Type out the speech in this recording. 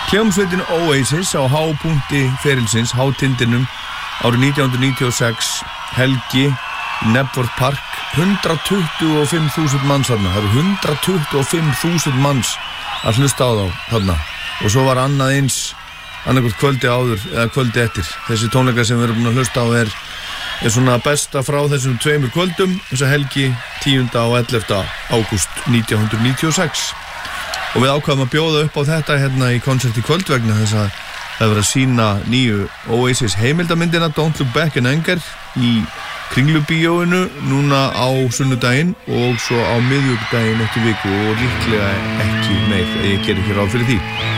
Hljómsveitin Oasis á hápunkti ferilsins, hátindinum árið 1996, helgi Nebworth Park, 125.000 manns þarna. Það eru 125.000 manns að hlusta á þá þarna. Og svo var annað eins annarkvort kvöldi áður eða kvöldi eftir. Þessi tónleika sem við erum búin að hlusta á er svona besta frá þessum tveimur kvöldum, þessa helgi 10. og 11. ágúst 1996. Og við ákvaðum að bjóða upp á þetta hérna í konserti kvöld vegna þess að það verið að sína nýju Oasis heimildamyndina Don't Look Back in Anger í Kringlubíóinu núna á sunnudaginn og svo á miðvikudaginn eftir viku og líklega ekki meir, ég ger ekki ráð fyrir því.